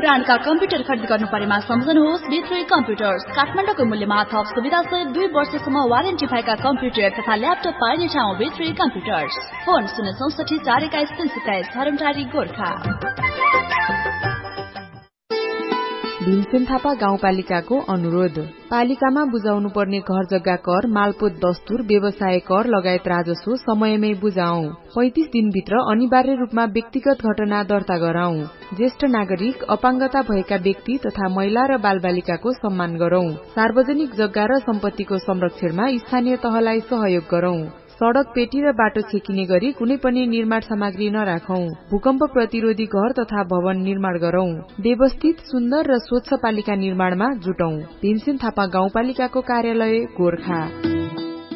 ब्रान्डका computer खरिद गर्नु परेमा सम्झनुहोस् B3 कम्प्युटर्स। काठमाडौँको मूल्यमा थप सुविधा सहित 2 वर्षसम्म वारेन्टी भएका कम्प्युटर तथा ल्यापटप पाइने ठाउँ B3 computers. Phone 064 421 327 धरमटारी Gorkha. Bhimsen Thapa गाउँपालिकाको अनुरोध। पालिकामा बुझाउनु पर्ने घर जग्गा कर, मालपोत दस्तुर, व्यवसाय कर लगायत राजस्व समयमै बुझाऊ। 35 दिनभित्र अनिवार्य रूपमा व्यक्तिगत घटना दर्ता गराऊ। ज्येष्ठ नागरिक, अपाङ्गता भएका व्यक्ति तथा महिला र बालबालिकाको सम्मान गरौं। सार्वजनिक जग्गा र सम्पत्तिको संरक्षणमा स्थानीय तहलाई सहयोग गरौं। सड़क, पेटी र बाटो छेकिने गरी कुनै पनि निर्माण सामग्री नराखौं। भूकम्प प्रतिरोधी घर तथा भवन निर्माण गरौं। व्यवस्थित, सुन्दर र स्वच्छ पालिका निर्माणमा जुटौं। भीमसेन थापा गाउँपालिकाको कार्यालय गोर्खा।